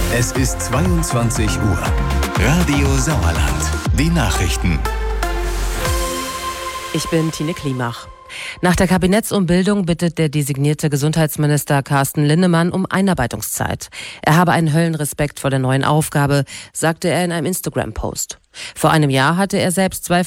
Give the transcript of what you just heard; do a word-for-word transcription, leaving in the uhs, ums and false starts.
Es ist zweiundzwanzig Uhr. Radio Sauerland. Die Nachrichten. Ich bin Tine Klimach. Nach der Kabinettsumbildung bittet der designierte Gesundheitsminister Carsten Linnemann um Einarbeitungszeit. Er habe einen Höllenrespekt vor der neuen Aufgabe, sagte er in einem Instagram-Post. Vor einem Jahr hatte er selbst zwei